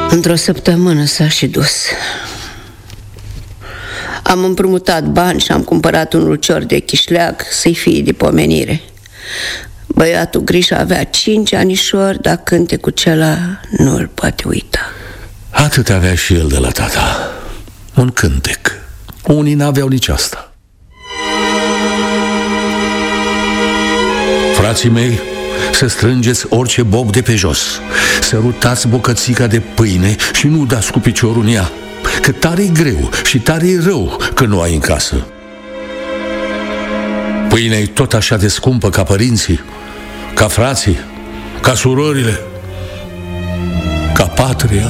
Într-o săptămână s-a și dus. Am împrumutat bani și am cumpărat un ulcior de chișleag să-i fie de pomenire. Băiatul Grișa avea 5 anișori, dar cântecul cela nu îl poate uita. Atât avea și el de la tata. Un cântec. Unii n-aveau nici asta. Frații mei, să strângeți orice bob de pe jos, să rutați bucățica de pâine și nu dați cu piciorul în ea, că tare-i greu și tare-i rău că nu ai în casă. Pâinea-i tot așa de scumpă ca părinții, ca frații, ca surorile, ca patria.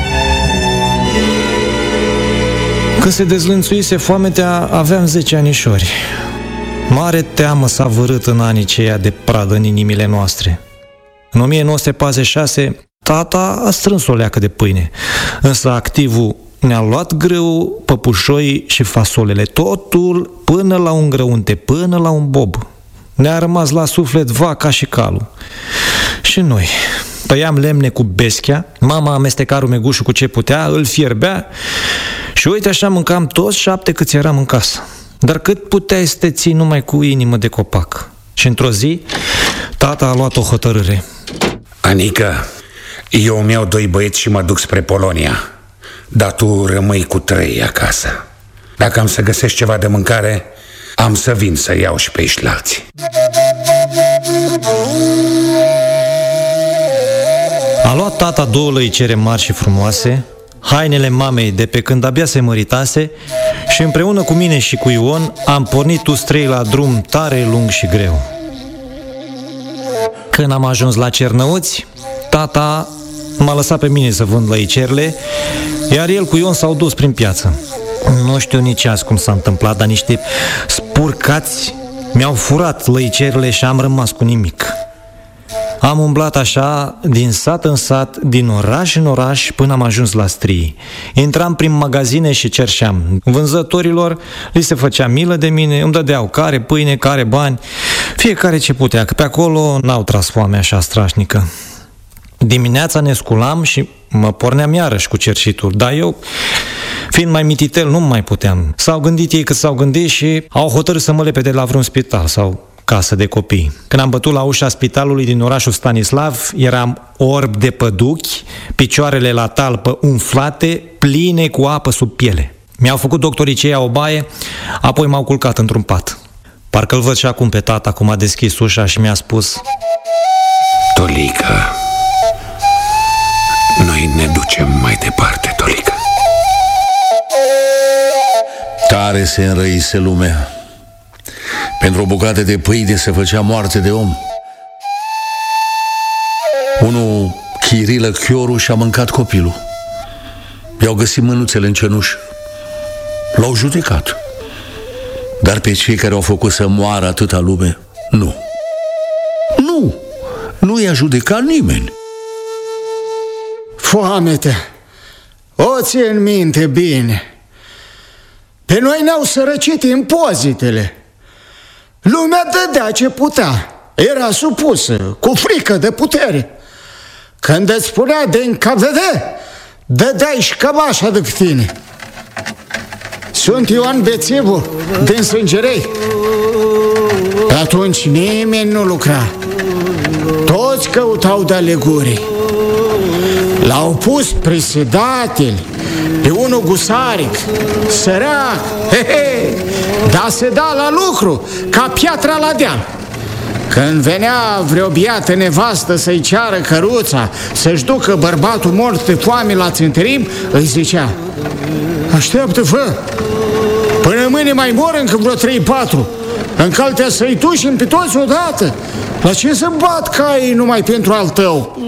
Când se dezlănțuise foametea, aveam 10 anișori. Mare teamă s-a vărât în anii ceia de pradă în inimile noastre. În 1946, tata a strâns o leacă de pâine, însă activul ne-a luat grâu, păpușoi și fasolele, totul până la un grăunte, până la un bob. Ne-a rămas la suflet vaca și calul. Și noi tăiam lemne cu beschea, mama amesteca rumegușul cu ce putea, îl fierbea și uite așa mâncam toți 7 câți eram în casă. Dar cât puteai să te ții numai cu inimă de copac? Și într-o zi, tata a luat o hotărâre. Anică, eu îmi iau 2 băieți și mă duc spre Polonia, dar tu rămâi cu 3 acasă. Dacă am să găsesc ceva de mâncare, am să vin să iau și pe ișlați. A luat tata 2 lăicere mari și frumoase, hainele mamei de pe când abia se măritase și împreună cu mine și cu Ion am pornit toți 3 la drum tare lung și greu. Când am ajuns la Cernăuți, tata m-a lăsat pe mine să vând lăicerele, iar el cu Ion s-au dus prin piață. Nu știu nici azi cum s-a întâmplat, dar niște spurcați mi-au furat lăicerele și am rămas cu nimic. Am umblat așa, din sat în sat, din oraș în oraș, până am ajuns la Strii. Intram prin magazine și cerșeam. Vânzătorilor li se făcea milă de mine, îmi dădeau care pâine, care bani, fiecare ce putea, că pe acolo n-au tras foamea așa strașnică. Dimineața ne sculam și mă porneam iarăși cu cerșitul, dar eu, fiind mai mititel, nu mai puteam. S-au gândit ei cât s-au gândit și au hotărât să mă lepede la vreun spital sau casă de copii. Când am bătut la ușa spitalului din orașul Stanislav, eram orb de păduchi, picioarele la talpă umflate, pline cu apă sub piele. Mi-au făcut doctorii ceia o baie, apoi m-au culcat într-un pat. Parcă-l văd și acum pe tata cum a deschis ușa și mi-a spus: Tolică, noi ne ducem mai departe, Tolică. Tare se înrăise lumea. Pentru o bucată de pâine se făcea moarte de om. Unul, Chirilă Chioru, și-a mâncat copilul. I-au găsit mânuțele în cenușă. L-au judecat. Dar pe cei care au făcut să moară atâta lume, nu. Nu i-a judecat nimeni. Foamete, o țin minte bine. Pe noi ne-au sărăcit impozitele. Lumea dădea ce putea, era supusă, cu frică de putere. Când îți spunea de NKVD, dădeai și cămașa de pe tine. Sunt Ioan Bețivu, din Sângerei. Atunci nimeni nu lucra. Toți căutau de aleguri. L-au pus presidateli, pe unul gusaric, sărac, dar se da la lucru, ca piatra la deal. Când venea vreo biată nevastă să-i ceară căruța, să-și ducă bărbatul mort de foame la ținterim, îi zicea: așteaptă, fă, până mâine mai mor încă vreo 3-4. Încăltea să-i dușim pe toți odată. La ce să bat caii numai pentru al tău?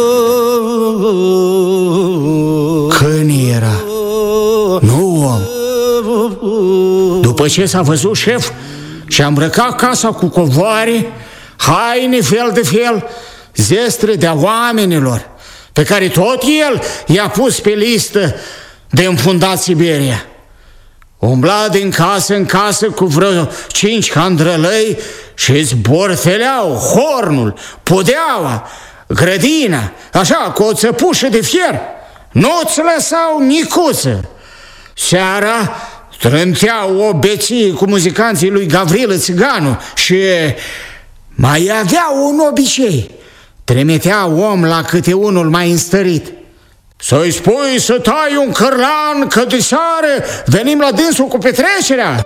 Câini era, nu om. După ce s-a văzut șef și-a îmbrăcat casa cu covoare, haine fel de fel, zestre de-a oamenilor, pe care tot el i-a pus pe listă de înfundat Siberia. Umbla din casă în casă cu vreo 5 handrălăi și zborfeleau hornul, podeaua, grădina, așa, cu o țăpușă de fier. nu-ți lăsau nicuță. Seara trânteau o beție cu muzicanții lui Gavrilă Țiganu și mai aveau un obicei. Trimitea om la câte unul mai înstărit. Să-i spui să tai un cârlan, că de seară venim la dânsul cu petrecerea.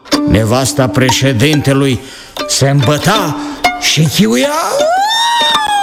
Nevasta președintelui se îmbăta și chiuia: